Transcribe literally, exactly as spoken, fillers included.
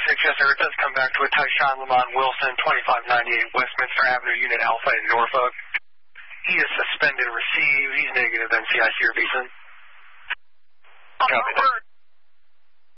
six, yes, sir. It does come back to a Tyshawn Lamont Wilson, twenty-five ninety-eight Westminster Avenue, Unit Alpha in Norfolk. He is suspended, received. He's negative N C I C or Beeson. Copy that.